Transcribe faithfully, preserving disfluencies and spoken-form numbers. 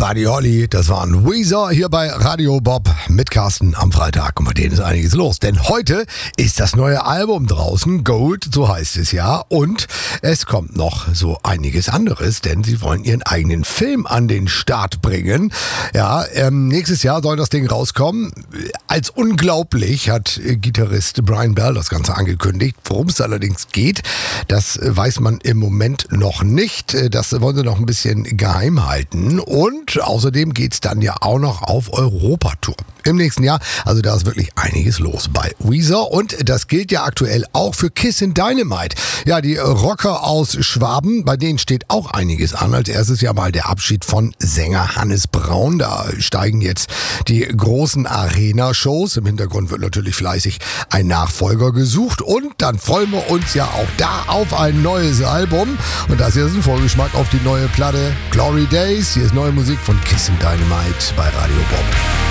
Buddy Holly, das waren Weezer hier bei Radio Bob mit Carsten am Freitag. Und bei denen ist einiges los, denn heute ist das neue Album draußen, Gold, so heißt es ja. Und es kommt noch so einiges anderes, denn sie wollen ihren eigenen Film an den Start bringen. Ja, ähm, nächstes Jahr soll das Ding rauskommen. Als unglaublich hat Gitarrist Brian Bell das Ganze angekündigt. Worum es allerdings geht, das weiß man im Moment noch nicht. Das wollen sie noch ein bisschen geheim halten. Und außerdem geht es dann ja auch noch auf Europatour im nächsten Jahr. Also da ist wirklich einiges los bei Weezer. Und das gilt ja aktuell auch für Kissin' Dynamite. Ja, die Rocker aus Schwaben, bei denen steht auch einiges an. Als erstes ja mal der Abschied von Sänger Hannes Braun. Da steigen jetzt die großen Arena-Shows. Im Hintergrund wird natürlich fleißig ein Nachfolger gesucht. Und dann freuen wir uns ja auch da auf ein neues Album. Und das hier ist ein Vorgeschmack auf die neue Platte Glory Days. Hier ist neue Musik von Kissin' Dynamite bei Radio Bob.